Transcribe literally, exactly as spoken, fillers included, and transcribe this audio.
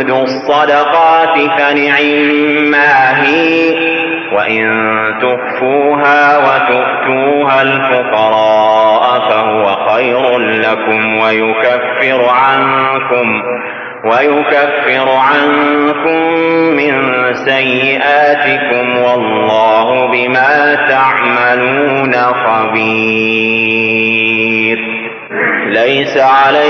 تبدوا الصدقات فنعما هي، وإن تخفوها وتؤتوها الفقراء فهو خير لكم ويكفر عنكم ويكفر عنكم من سيئاتكم والله بما تعملون خبير. ليس عليكم